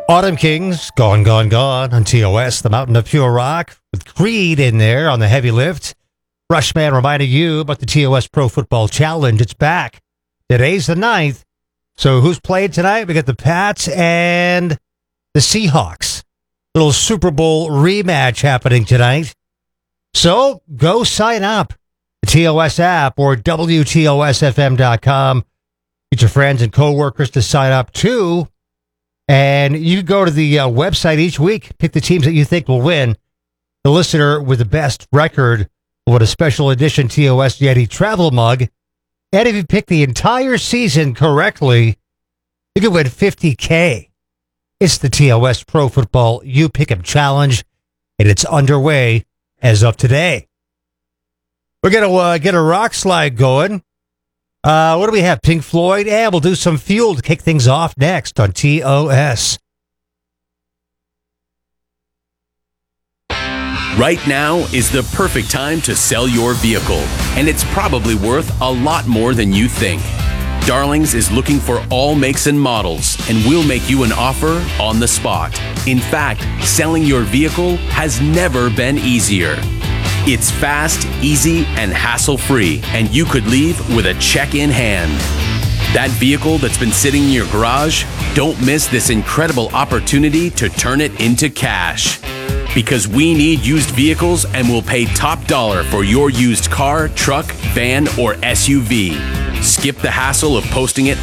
Autumn Kings, Gone, Gone, Gone on TOS, the Mountain of Pure Rock, with Creed in there on the heavy lift. Rushman reminding you about the TOS Pro Football Challenge. It's back. Today's the 9th. So who's playing tonight? We got the Pats and the Seahawks. Little Super Bowl rematch happening tonight. So go sign up. The TOS app or WTOSFM.com. Get your friends and coworkers to sign up too. And you go to the website each week, pick the teams that you think will win. The listener with the best record will win a special edition TOS Yeti travel mug. And if you pick the entire season correctly, you can win $50K. It's the TOS Pro Football You Pick 'em Challenge, and it's underway as of today. We're going to get a rock slide going. What do we have? Pink Floyd? And we'll do some Fuel to kick things off next on TOS. Right now is the perfect time to sell your vehicle, and it's probably worth a lot more than you think. Darlings is looking for all makes and models, and we'll make you an offer on the spot. In fact, selling your vehicle has never been easier. It's fast, easy, and hassle-free, and you could leave with a check in hand. That vehicle that's been sitting in your garage, don't miss this incredible opportunity to turn it into cash. Because we need used vehicles and will pay top dollar for your used car, truck, van, or SUV. Skip the hassle of posting it